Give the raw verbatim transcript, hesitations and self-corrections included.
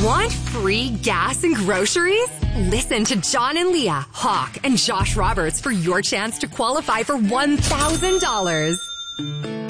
Want free gas and groceries? Listen to John and Leah, Hawk, and Josh Roberts for your chance to qualify for one thousand dollars.